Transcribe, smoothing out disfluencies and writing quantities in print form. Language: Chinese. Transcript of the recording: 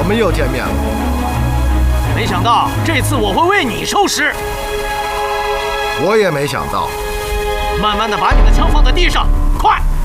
们又见面了。 没想到这次我会为你收尸。 我也没想到。 慢慢的把你的枪放在地上，快！